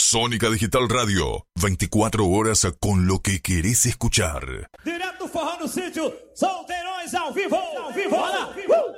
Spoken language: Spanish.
Sónica Digital Radio, 24 horas con lo que querés escuchar. Direto do Forró no Sítio, Solteirões ao vivo!